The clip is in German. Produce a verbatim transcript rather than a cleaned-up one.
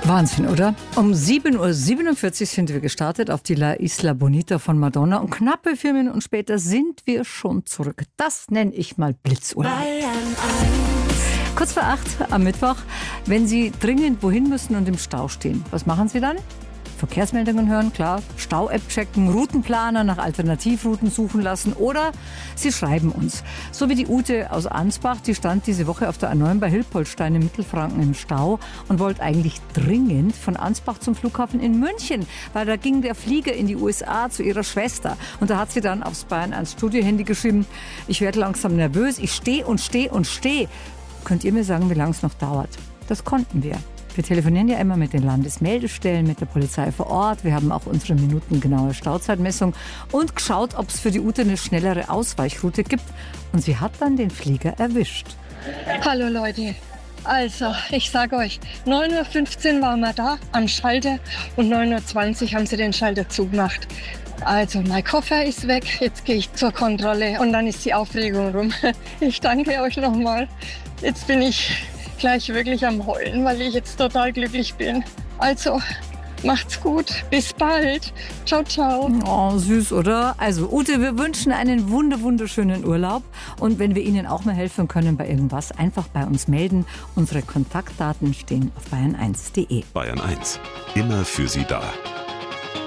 Wahnsinn, oder? Um sieben Uhr siebenundvierzig sind wir gestartet auf die La Isla Bonita von Madonna und knappe vier Minuten später sind wir schon zurück. Das nenne ich mal Blitzurlaub. Kurz vor acht am Mittwoch, wenn Sie dringend wohin müssen und im Stau stehen, was machen Sie dann? Verkehrsmeldungen hören, klar, Stau-App checken, Routenplaner nach Alternativrouten suchen lassen oder Sie schreiben uns. So wie die Ute aus Ansbach, die stand diese Woche auf der A neun bei Hilpoltstein in Mittelfranken im Stau und wollte eigentlich dringend von Ansbach zum Flughafen in München, weil da ging der Flieger in die U S A zu ihrer Schwester. Und da hat sie dann aufs Bayern eins Studio-Handy geschrieben, ich werde langsam nervös, ich stehe und stehe und stehe. Könnt ihr mir sagen, wie lange es noch dauert? Das konnten wir. Wir telefonieren ja immer mit den Landesmeldestellen, mit der Polizei vor Ort. Wir haben auch unsere minutengenaue Stauzeitmessung und geschaut, ob es für die Ute eine schnellere Ausweichroute gibt. Und sie hat dann den Flieger erwischt. Hallo Leute, also ich sage euch, neun Uhr fünfzehn waren wir da am Schalter und neun Uhr zwanzig haben sie den Schalter zugemacht. Also mein Koffer ist weg, jetzt gehe ich zur Kontrolle und dann ist die Aufregung rum. Ich danke euch nochmal. Jetzt bin ich gleich wirklich am Heulen, weil ich jetzt total glücklich bin. Also, macht's gut. Bis bald. Ciao, ciao. Oh, süß, oder? Also, Ute, wir wünschen einen wunder wunderschönen Urlaub. Und wenn wir Ihnen auch mal helfen können bei irgendwas, einfach bei uns melden. Unsere Kontaktdaten stehen auf bayern eins punkt de. Bayern eins. Immer für Sie da.